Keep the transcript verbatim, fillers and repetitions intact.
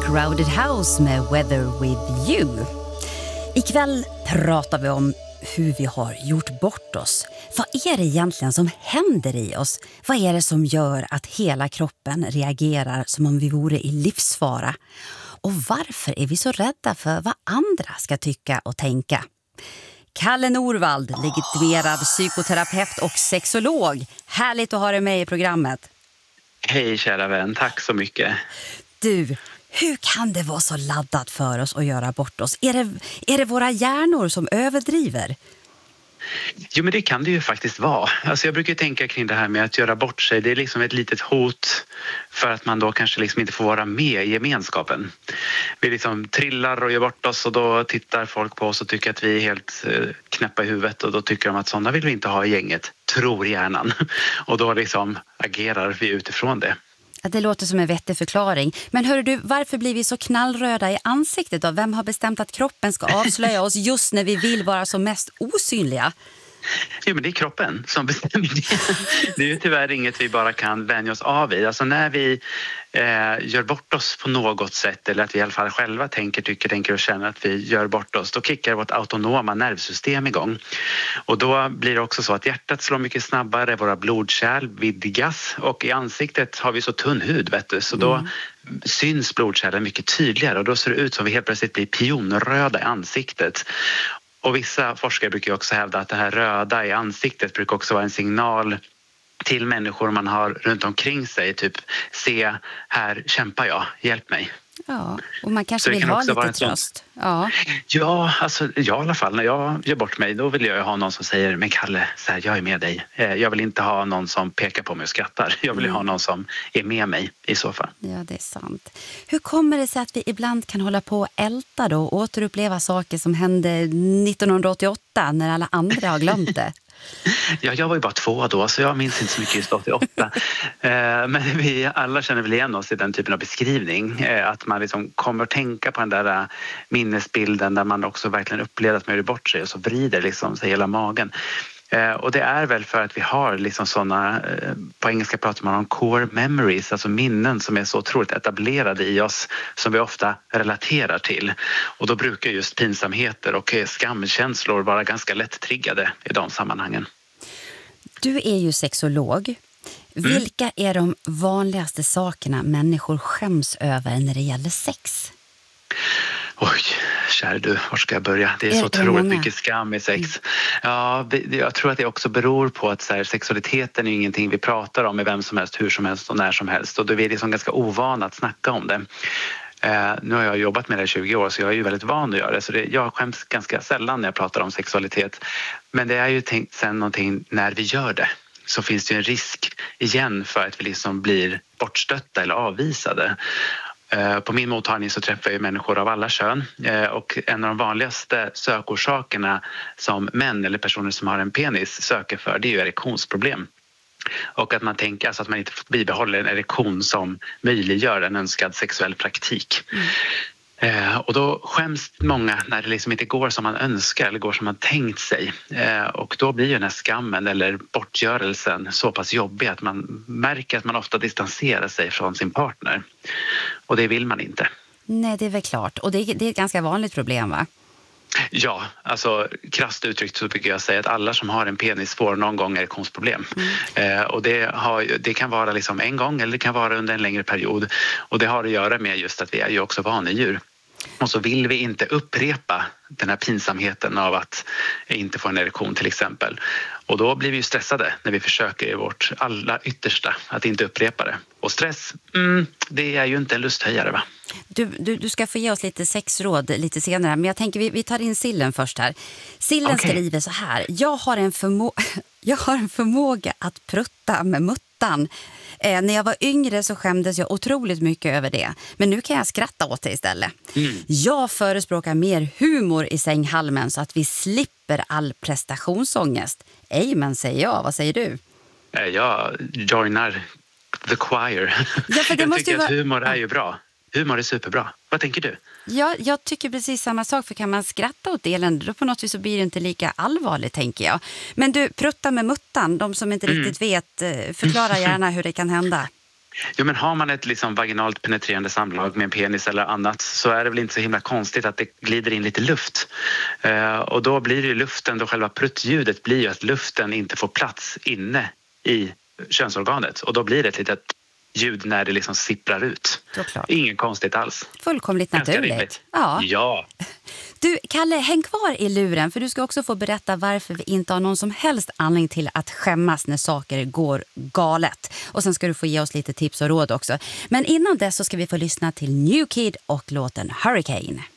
Crowded House med Weather With You. Ikväll pratar vi om hur vi har gjort bort oss. Vad är det egentligen som händer i oss? Vad är det som gör att hela kroppen reagerar som om vi vore i livsfara? Och varför är vi så rädda för vad andra ska tycka och tänka? Kalle Norvald, legitimerad psykoterapeut och sexolog. Härligt att ha dig med i programmet. Hej kära vän, tack så mycket. Du, hur kan det vara så laddat för oss att göra bort oss? Är det, är det våra hjärnor som överdriver? Jo, men det kan det ju faktiskt vara. Alltså jag brukar tänka kring det här med att göra bort sig. Det är liksom ett litet hot för att man då kanske liksom inte får vara med i gemenskapen. Vi liksom trillar och gör bort oss och då tittar folk på oss och tycker att vi är helt knäppa i huvudet och då tycker de att sådana vill vi inte ha i gänget, tror hjärnan. Och då liksom agerar vi utifrån det. Det låter som en vettig förklaring. Men hör du, varför blir vi så knallröda i ansiktet då? Vem har bestämt att kroppen ska avslöja oss just när vi vill vara som mest osynliga? Jo, men det är kroppen som bestämmer det. Det är ju tyvärr inget vi bara kan vänja oss av i. Alltså när vi eh, gör bort oss på något sätt eller att vi i alla fall själva tänker, tycker, tänker och känner att vi gör bort oss, då kickar vårt autonoma nervsystem igång. Och då blir det också så att hjärtat slår mycket snabbare, våra blodkärl vidgas och i ansiktet har vi så tunn hud, vet du, så då mm. syns blodkärlen mycket tydligare och då ser det ut som vi helt plötsligt blir pionröda i ansiktet. Och vissa forskare brukar också hävda att det här röda i ansiktet brukar också vara en signal till människor man har runt omkring sig. Typ, se här kämpar jag, hjälp mig. Ja, och man kanske vill ha lite tröst. Ja, ja, alltså, jag i alla fall när jag gör bort mig, då vill jag ha någon som säger, men Kalle, så här, jag är med dig. Jag vill inte ha någon som pekar på mig och skrattar. Jag vill mm. ha någon som är med mig i så fall. Ja, det är sant. Hur kommer det sig att vi ibland kan hålla på och älta då och återuppleva saker som hände nittonhundraåttioåtta när alla andra har glömt det? Ja, jag var ju bara två då så jag minns inte så mycket just åttioåtta. Men vi alla känner väl igen oss i den typen av beskrivning. Att man liksom kommer att tänka på den där minnesbilden där man också verkligen upplevde att man gör bort sig och så vrider liksom sig hela magen. Och det är väl för att vi har liksom sådana, på engelska pratar man om core memories, alltså minnen som är så otroligt etablerade i oss som vi ofta relaterar till. Och då brukar just pinsamheter och skamkänslor vara ganska lätt triggade i de sammanhangen. Du är ju sexolog. Mm. Vilka är de vanligaste sakerna människor skäms över när det gäller sex? Oj, kära du, var ska jag börja? Det är, är så otroligt mycket skam i sex. Mm. Ja, det, jag tror att det också beror på att så här, sexualiteten är ingenting vi pratar om med vem som helst, hur som helst och när som helst. Och då är vi liksom ganska ovana att snacka om det. Eh, nu har jag jobbat med det i tjugo år så jag är ju väldigt van att göra det. Så det, jag skäms ganska sällan när jag pratar om sexualitet. Men det är ju tänkt sen någonting när vi gör det. Så finns det ju en risk igen för att vi liksom blir bortstötta eller avvisade. På min mottagning så träffar jag människor av alla kön och en av de vanligaste sökorsakerna som män eller personer som har en penis söker för, det är ju erektionsproblem. Och att man tänker alltså att man inte bibehåller en erektion som möjliggör en önskad sexuell praktik. Mm. Eh, och då skäms många när det liksom inte går som man önskar eller går som man tänkt sig. Eh, och då blir ju den här skammen eller bortgörelsen så pass jobbig att man märker att man ofta distanserar sig från sin partner. Och det vill man inte. Nej, det är väl klart. Och det är, det är ett ganska vanligt problem, va? Ja, alltså krasst uttryckt så brukar jag säga att alla som har en penis får någon gång erektionsproblem. Mm. Eh, och det, har, det kan vara liksom en gång eller det kan vara under en längre period. Och det har att göra med just att vi är ju också vanedjur. Och så vill vi inte upprepa den här pinsamheten av att inte få en erektion till exempel. Och då blir vi ju stressade när vi försöker i vårt alla yttersta att inte upprepa det. Och stress, mm, det är ju inte en lusthöjare, va? Du, du, du ska få ge oss lite sexråd lite senare, men jag tänker vi, vi tar in Sillen först här. Sillen okay. skriver så här: jag har en, förmo- jag har en förmåga att prutta med muttan. Eh, när jag var yngre så skämdes jag otroligt mycket över det. Men nu kan jag skratta åt det istället. Mm. Jag förespråkar mer humor i sänghalmen så att vi slipper all prestationsångest. Amen, säger jag. Vad säger du? Jag joinar the choir. Ja, för det jag måste tycker vara... att humor är ju bra. Humor är superbra. Vad tänker du? Ja, jag tycker precis samma sak. För kan man skratta åt elände, då på något vis så blir det inte lika allvarligt, tänker jag. Men du, prutta med muttan, de som inte mm. riktigt vet, förklara gärna hur det kan hända. Jo, men har man ett liksom vaginalt penetrerande samlag med en penis eller annat så är det väl inte så himla konstigt att det glider in lite luft. Eh, och då blir det ju luften, då själva pruttljudet blir ju att luften inte får plats inne i könsorganet. Och då blir det ett litet ljud när det liksom sipprar ut. Ingen konstigt alls. Fullkomligt naturligt. Ja. ja. Du, Kalle, häng kvar i luren för du ska också få berätta varför vi inte har någon som helst anledning till att skämmas när saker går galet. Och sen ska du få ge oss lite tips och råd också. Men innan dess så ska vi få lyssna till New Kid och låten Hurricane.